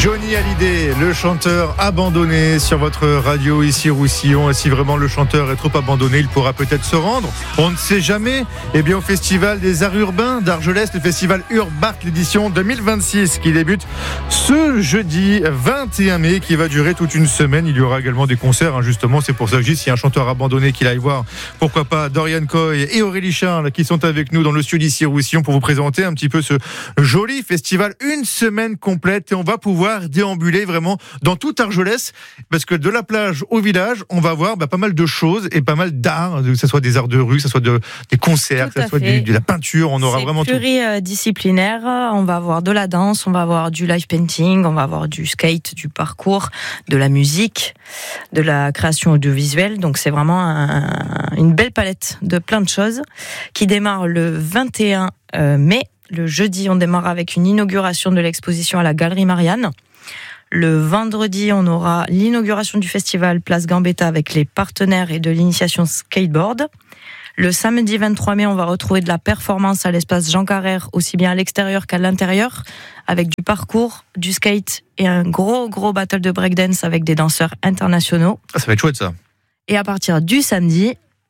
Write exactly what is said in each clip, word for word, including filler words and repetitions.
Johnny Hallyday, le chanteur abandonné sur votre radio ici Roussillon. Et si vraiment le chanteur est trop abandonné, il pourra peut-être se rendre, on ne sait jamais, eh bien, au Festival des Arts Urbains d'Argelès, le Festival Urbart, l'édition deux mille vingt-six, qui débute ce jeudi vingt et un mai, qui va durer toute une semaine. Il y aura également des concerts, hein, justement, c'est pour ça que je dis, s'il y a un chanteur abandonné qu'il aille voir, pourquoi pas Dorian Coy et Aurélie Charles qui sont avec nous dans le studio ici Roussillon pour vous présenter un petit peu ce joli festival, une semaine complète, et on va pouvoir déambuler vraiment dans tout Argelès, parce que de la plage au village, on va voir bah, pas mal de choses et pas mal d'art, que ce soit des arts de rue, que ce soit de, des concerts, que ce soit du, de la peinture, on aura c'est vraiment tout. C'est pluridisciplinaire, on va avoir de la danse, on va avoir du live painting, on va avoir du skate, du parcours, de la musique, de la création audiovisuelle, donc c'est vraiment un, une belle palette de plein de choses qui démarre le vingt et un mai. Le jeudi, on démarre avec une inauguration de l'exposition à la Galerie Marianne. Le vendredi, on aura l'inauguration du festival Place Gambetta avec les partenaires et de l'initiation skateboard. Le samedi vingt-trois mai, on va retrouver de la performance à l'espace Jean Carrère, aussi bien à l'extérieur qu'à l'intérieur, avec du parcours, du skate et un gros, gros battle de breakdance avec des danseurs internationaux. Ah, ça va être chouette, ça. Et à partir du samedi...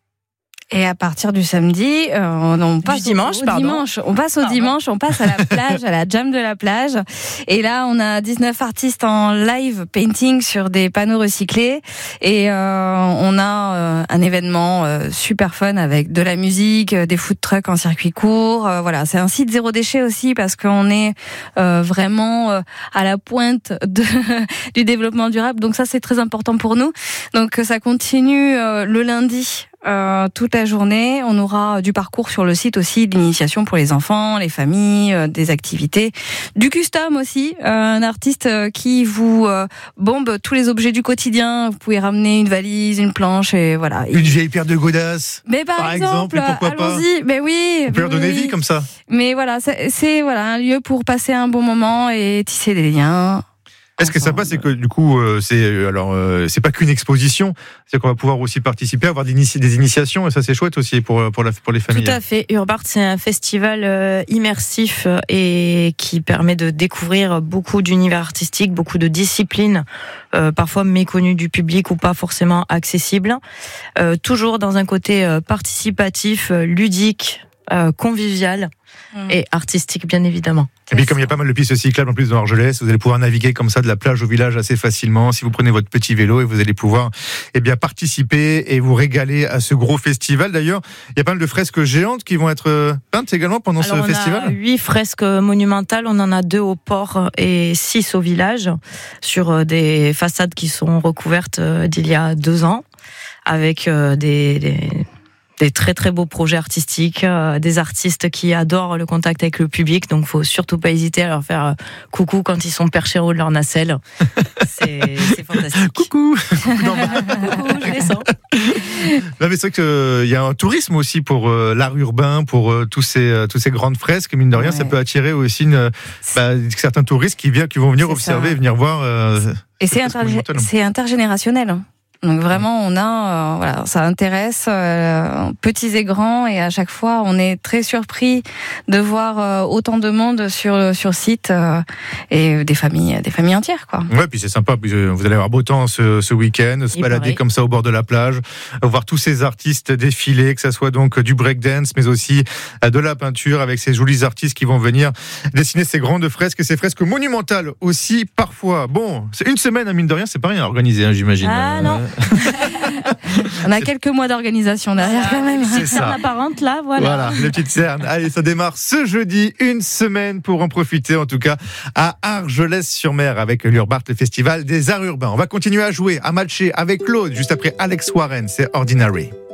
Et à partir du samedi, euh, on passe du dimanche, au, au pardon. dimanche. On passe au Pardon. dimanche, on passe à la plage, à la jam de la plage. Et là, on a dix-neuf artistes en live painting sur des panneaux recyclés. Et euh, on a euh, un événement euh, super fun avec de la musique, euh, des food trucks en circuit court. Euh, voilà, c'est un site zéro déchet aussi parce qu'on est euh, vraiment euh, à la pointe de, du développement durable. Donc ça, c'est très important pour nous. Donc ça continue euh, le lundi. Euh, toute la journée, on aura du parcours sur le site aussi, de l'initiation pour les enfants, les familles, euh, des activités, du custom aussi, euh, un artiste euh, qui vous euh, bombe tous les objets du quotidien. Vous pouvez ramener une valise, une planche et voilà. Une vieille paire de godasses. Mais par, par exemple, exemple, pourquoi pas. allons-y. Mais oui. On peut leur donner oui. vie comme ça. Mais voilà, c'est, c'est voilà un lieu pour passer un bon moment et tisser des liens. Est-ce que ça passe, c'est que du coup, euh, c'est alors euh, c'est pas qu'une exposition, c'est qu'on va pouvoir aussi participer, avoir des, initia- des initiations, et ça c'est chouette aussi pour pour la pour les familles. Tout à fait. Urbart, c'est un festival euh, immersif euh, et qui permet de découvrir beaucoup d'univers artistiques, beaucoup de disciplines, euh, parfois méconnues du public ou pas forcément accessibles. Euh, toujours dans un côté euh, participatif, euh, ludique, euh, convivial mmh. et artistique, bien évidemment. Et puis comme il y a pas mal de pistes cyclables en plus dans Argelès, vous allez pouvoir naviguer comme ça de la plage au village assez facilement si vous prenez votre petit vélo, et vous allez pouvoir eh bien participer et vous régaler à ce gros festival. D'ailleurs, il y a pas mal de fresques géantes qui vont être peintes également pendant Alors ce on festival. On a huit fresques monumentales, on en a deux au port et six au village, sur des façades qui sont recouvertes d'il y a deux ans, avec des... des des très très beaux projets artistiques, euh, des artistes qui adorent le contact avec le public, donc faut surtout pas hésiter à leur faire euh, coucou quand ils sont perchés en haut de leur nacelle. C'est, c'est fantastique. Coucou. Coucou, je les sens. Non mais c'est vrai qu'il euh, y a un tourisme aussi pour euh, l'art urbain, pour euh, tous ces euh, tous ces grandes fresques. Mine de rien, ouais. Ça peut attirer aussi une, bah, certains touristes qui viennent, qui vont venir c'est observer, et venir voir. Euh, et c'est, intergé- c'est intergénérationnel. Donc vraiment, on a, euh, voilà, ça intéresse euh, petits et grands, et à chaque fois, on est très surpris de voir euh, autant de monde sur sur site euh, et des familles, des familles entières, quoi. Ouais, puis c'est sympa. Puis vous allez avoir beau temps ce, ce week-end, se et balader pareil. Comme ça au bord de la plage, voir tous ces artistes défiler, que ça soit donc du breakdance, mais aussi de la peinture, avec ces jolis artistes qui vont venir dessiner ces grandes fresques et ces fresques monumentales aussi parfois. Bon, c'est une semaine, à mine de rien, c'est pas rien à organiser, hein, j'imagine. Ah non. On a quelques mois d'organisation derrière quand même. C'est ça. Apparente là, voilà. Voilà, les petites cernes. Allez, ça démarre ce jeudi, une semaine pour en profiter en tout cas à Argelès-sur-Mer avec l'Urbart, le festival des arts urbains. On va continuer à jouer, à matcher avec Claude juste après Alex Warren, c'est Ordinary.